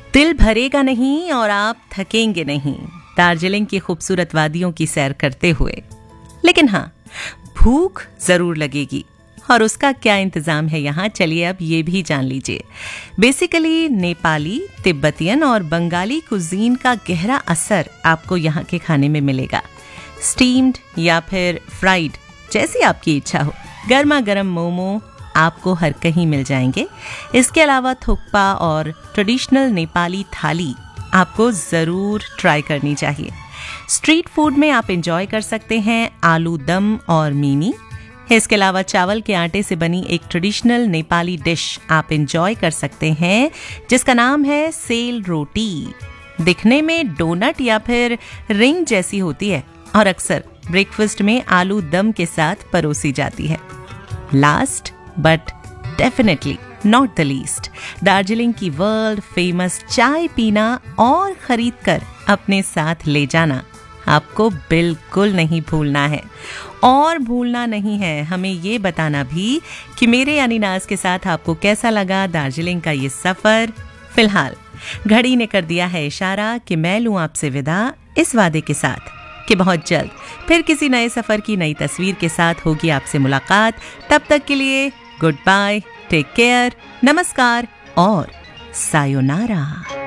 दिल भरेगा नहीं और आप थकेंगे नहीं दार्जिलिंग की खूबसूरत वादियों की सैर करते हुए। लेकिन हाँ, भूख जरूर लगेगी और उसका क्या इंतजाम है यहाँ, चलिए अब ये भी जान लीजिए। बेसिकली नेपाली, तिब्बतियन और बंगाली कुजीन का गहरा असर आपको यहाँ के खाने में मिलेगा। स्टीम्ड या फिर फ्राइड, जैसी आपकी इच्छा हो। गर्मा गर्म मोमो आपको हर कहीं मिल जाएंगे। इसके अलावा थुक्पा और ट्रेडिशनल नेपाली थाली आपको ज़रूर ट्राई करनी चाहिए। स्ट्रीट फूड में आप एंजॉय कर सकते हैं आलू दम और मीमी। इसके अलावा चावल के आटे से बनी एक ट्रेडिशनल नेपाली डिश आप एंजॉय कर सकते हैं जिसका नाम है सेल रोटी। दिखने में डोनट या फिर रिंग जैसी होती है और अक्सर ब्रेकफास्ट में आलू दम के साथ परोसी जाती है। Last but definitely not the least, Darjeeling की वर्ल्ड फेमस चाय पीना और खरीद कर अपने साथ ले जाना आपको बिल्कुल नहीं भूलना है। और भूलना नहीं है हमें ये बताना भी कि मेरे यानी नाज के साथ आपको कैसा लगा दार्जिलिंग का ये सफर। फिलहाल घड़ी ने कर दिया है इशारा कि मैं लूं आपसे विदा, इस वादे के साथ कि बहुत जल्द फिर किसी नए सफर की नई तस्वीर के साथ होगी आपसे मुलाकात। तब तक के लिए गुड बाय, टेक केयर, नमस्कार और सायोनारा।